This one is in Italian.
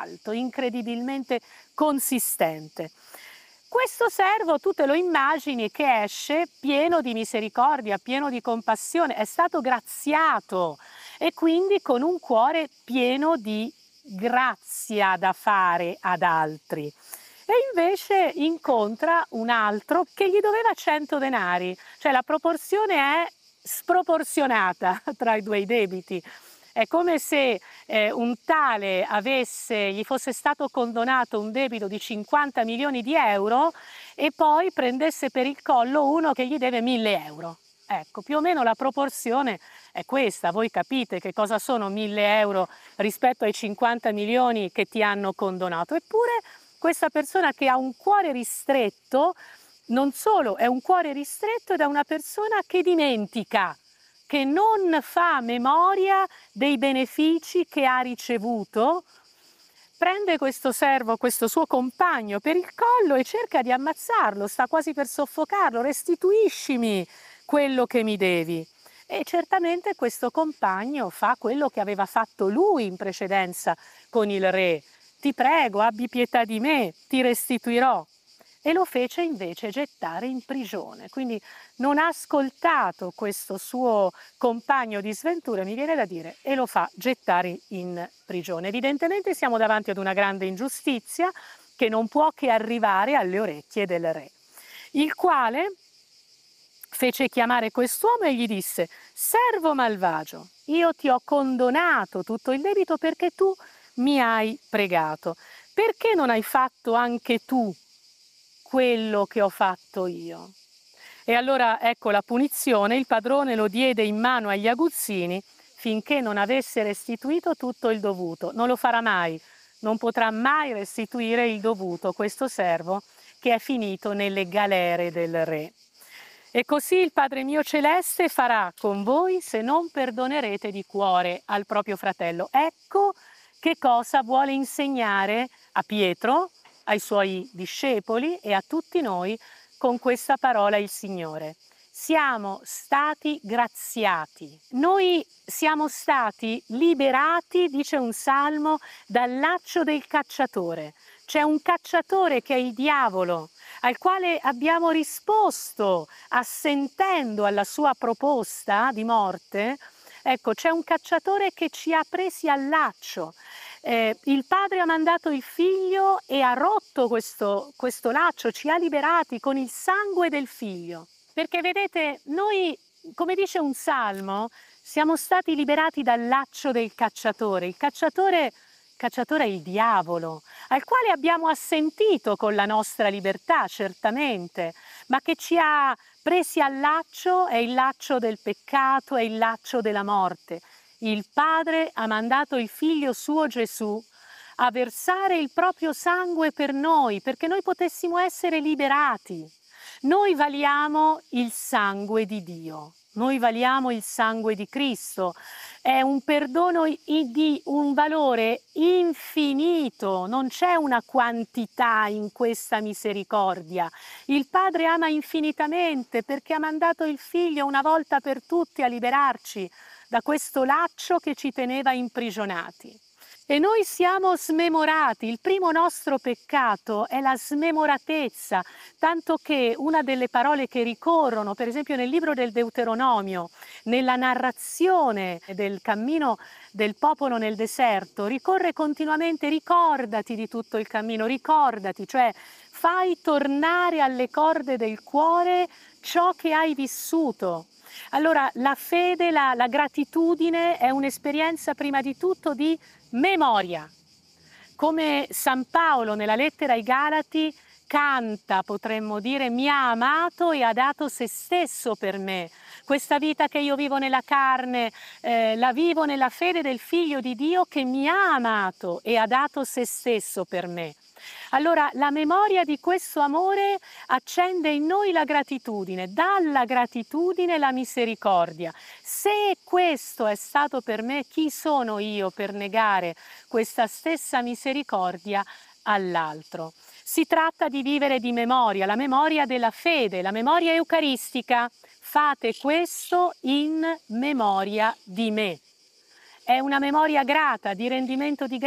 alto, incredibilmente consistente. Questo servo tu te lo immagini che esce pieno di misericordia, pieno di compassione, è stato graziato e quindi con un cuore pieno di grazia da fare ad altri. E invece incontra un altro che gli doveva 100 denari, cioè la proporzione è sproporzionata tra i due debiti. È come se un tale gli fosse stato condonato un debito di 50 milioni di euro e poi prendesse per il collo uno che gli deve 1000 euro. Ecco, più o meno la proporzione è questa. Voi capite che cosa sono 1000 euro rispetto ai 50 milioni che ti hanno condonato. Eppure questa persona che ha un cuore ristretto, non solo è un cuore ristretto ed è una persona che dimentica, che non fa memoria dei benefici che ha ricevuto, prende questo servo, questo suo compagno per il collo e cerca di ammazzarlo, sta quasi per soffocarlo, restituiscimi quello che mi devi. E certamente questo compagno fa quello che aveva fatto lui in precedenza con il re. Ti prego, abbi pietà di me, ti restituirò. E lo fece invece gettare in prigione. Quindi non ha ascoltato questo suo compagno di sventura, mi viene da dire, e lo fa gettare in prigione. Evidentemente siamo davanti ad una grande ingiustizia che non può che arrivare alle orecchie del re, il quale fece chiamare quest'uomo e gli disse: servo malvagio, io ti ho condonato tutto il debito perché tu mi hai pregato. Perché non hai fatto anche tu quello che ho fatto io? E allora ecco la punizione: il padrone lo diede in mano agli aguzzini finché non avesse restituito tutto il dovuto. Non lo farà mai, non potrà mai restituire il dovuto questo servo che è finito nelle galere del re. E così il Padre mio celeste farà con voi se non perdonerete di cuore al proprio fratello. Ecco che cosa vuole insegnare a Pietro, ai suoi discepoli e a tutti noi con questa parola il Signore. Siamo stati graziati. Noi siamo stati liberati, dice un salmo, dal laccio del cacciatore. C'è un cacciatore che è il diavolo, al quale abbiamo risposto assentendo alla sua proposta di morte. Ecco, c'è un cacciatore che ci ha presi al laccio. Il padre ha mandato il figlio e ha rotto questo laccio, ci ha liberati con il sangue del figlio. Perché vedete, noi, come dice un salmo, siamo stati liberati dal laccio del cacciatore. Il cacciatore è il diavolo, al quale abbiamo assentito con la nostra libertà, certamente, ma che ci ha presi al laccio, è il laccio del peccato, è il laccio della morte. Il Padre ha mandato il Figlio suo Gesù a versare il proprio sangue per noi, perché noi potessimo essere liberati. Noi valiamo il sangue di Dio, noi valiamo il sangue di Cristo. È un perdono di un valore infinito, non c'è una quantità in questa misericordia. Il Padre ama infinitamente perché ha mandato il Figlio una volta per tutti a liberarci da questo laccio che ci teneva imprigionati. E noi siamo smemorati. Il primo nostro peccato è la smemoratezza, tanto che una delle parole che ricorrono, per esempio nel libro del Deuteronomio, nella narrazione del cammino del popolo nel deserto, ricorre continuamente: ricordati di tutto il cammino, ricordati, cioè fai tornare alle corde del cuore ciò che hai vissuto. Allora la fede, la gratitudine è un'esperienza prima di tutto di memoria. Come San Paolo nella lettera ai Galati canta, potremmo dire: mi ha amato e ha dato se stesso per me. Questa vita che io vivo nella carne, la vivo nella fede del Figlio di Dio che mi ha amato e ha dato se stesso per me. Allora la memoria di questo amore accende in noi la gratitudine, dalla gratitudine la misericordia. Se questo è stato per me, chi sono io per negare questa stessa misericordia all'altro? Si tratta di vivere di memoria, la memoria della fede, la memoria eucaristica. Fate questo in memoria di me. È una memoria grata, di rendimento di